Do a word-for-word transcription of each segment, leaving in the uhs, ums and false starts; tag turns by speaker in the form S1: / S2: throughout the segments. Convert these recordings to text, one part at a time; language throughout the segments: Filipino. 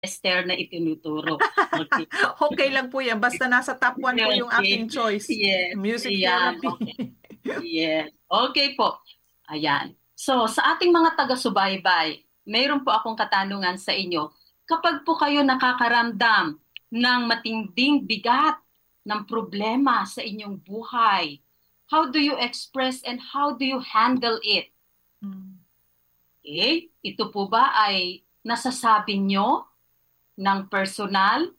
S1: Esther na itinuturo. Okay.
S2: Okay lang po yan. Basta nasa top one po yung
S1: Okay.
S2: aking choice.
S1: Yes.
S2: Music
S1: Ayan.
S2: therapy.
S1: Okay. Yes. Okay po. Ayan. So, sa ating mga taga-subaybay, mayroon po akong katanungan sa inyo. Kapag po kayo nakakaramdam ng matinding bigat ng problema sa inyong buhay, how do you express and how do you handle it?
S2: Mm.
S1: Okay? Ito po ba ay nasasabi nyo ng personal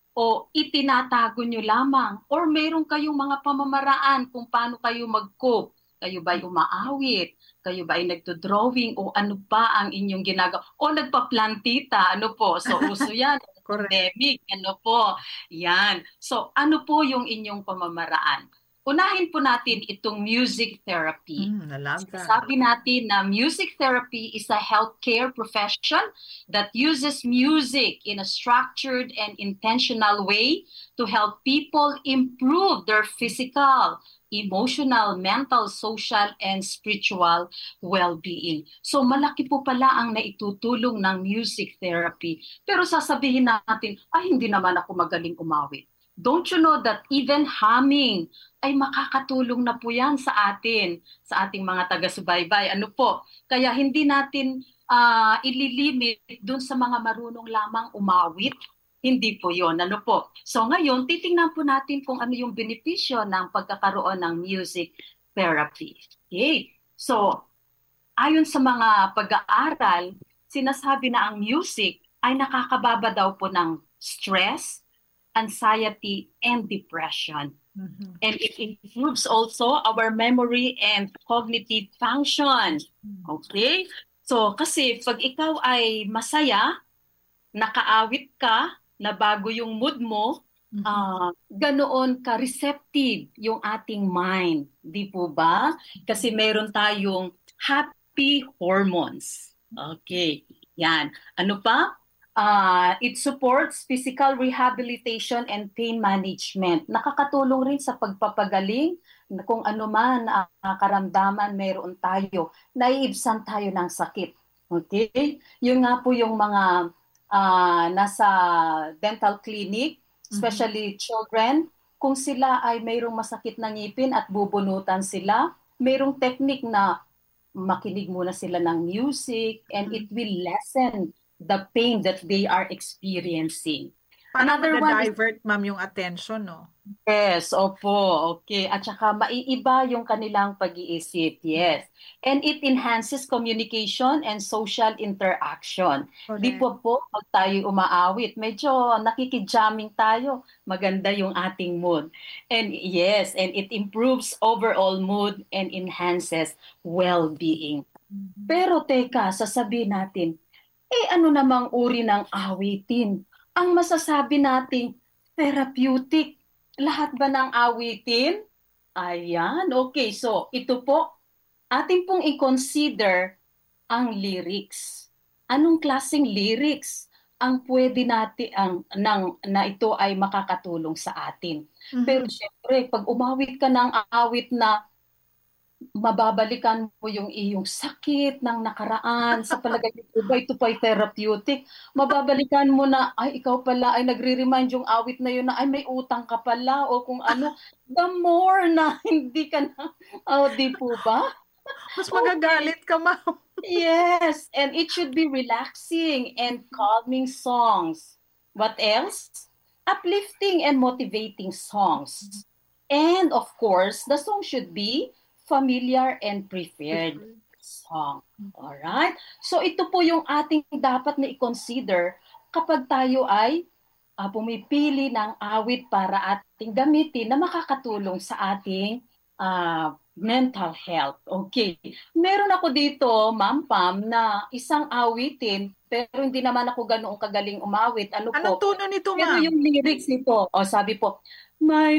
S1: o itinatago nyo lamang? Or meron kayong mga pamamaraan kung paano kayo mag-cope? Kayo ba'y umaawit? Kayo ba'y nagdo-drawing? O ano pa ang inyong ginagawa? O nagpa-plantita? Ano po? So, uso yan.
S2: Correct.
S1: Pandemic. Ano po? Yan. So, ano po yung inyong pamamaraan? Unahin po natin itong music therapy.
S2: Mm, nalaga.
S1: Sabi natin na music therapy is a healthcare profession that uses music in a structured and intentional way to help people improve their physical, emotional, mental, social, and spiritual well-being. So malaki po pala ang naitutulong ng music therapy. Pero sasabihin natin, ay hindi naman ako magaling umawit. Don't you know that even humming ay makakatulong na po yan sa atin, sa ating mga taga-subaybay. Ano po? Kaya hindi natin uh, ililimit dun sa mga marunong lamang umawit. Hindi po yon. Ano po? So ngayon, titingnan po natin kung ano yung benepisyo ng pagkakaroon ng music therapy. Okay? So, ayon sa mga pag-aaral, sinasabi na ang music ay nakakababa daw po ng stress, anxiety, and depression.
S2: Mm-hmm.
S1: And it improves also our memory and cognitive function. Okay? So, kasi pag ikaw ay masaya, nakaawit ka, na bago yung mood mo, mm-hmm. uh, ganoon ka-receptive yung ating mind. Di po ba? Kasi meron tayong happy hormones. Okay. Yan. Ano pa? Uh, it supports physical rehabilitation and pain management. Nakakatulong rin sa pagpapagaling kung ano man uh, karamdaman meron tayo. Naiibsan tayo ng sakit. Okay? Yun nga po yung mga uh, nasa dental clinic, especially mm-hmm. children, kung sila ay mayroong masakit na ngipin at bubunutan sila, mayroong technique na makinig muna sila ng music and mm-hmm. it will lessen the pain that they are experiencing.
S2: Paano ma-divert, ma'am, yung attention, no?
S1: Yes, opo, okay. At saka maiiba yung kanilang pag-iisip, yes. And it enhances communication and social interaction.
S2: Correct.
S1: Di po po, pag tayo umaawit, medyo nakikijaming tayo, maganda yung ating mood. And yes, and it improves overall mood and enhances well-being. Mm-hmm. Pero teka, sasabihin natin, eh ano namang uri ng awitin? Ang masasabi nating therapeutic. Lahat ba ng awitin? Ayan, okay. So ito po, ating pong i-consider ang lyrics. Anong klaseng lyrics ang pwede natin, ang, nang, na ito ay makakatulong sa atin? Mm-hmm. Pero syempre, pag umawit ka ng awit na mababalikan mo yung iyong sakit ng nakaraan sa palagay ko ba ito pa'y therapeutic, mababalikan mo na ay ikaw pala ay nagre-remind yung awit na yun na ay may utang ka pala o kung ano, the more na hindi ka na, oh, di po ba?
S2: Mas magagalit ka, ma'am.
S1: Yes, and it should be relaxing and calming songs. What else? Uplifting and motivating songs. And of course, the song should be familiar and preferred song. Alright? So ito po yung ating dapat na i-consider kapag tayo ay uh, pumipili ng awit para ating gamitin na makakatulong sa ating uh, mental health. Okay. Meron ako dito, Ma'am Pam, na isang awitin pero hindi naman ako ganoong kagaling umawit. Ano
S2: Anong
S1: po?
S2: tono nito,
S1: Pero
S2: ma'am?
S1: yung lyrics nito, o oh, sabi po, may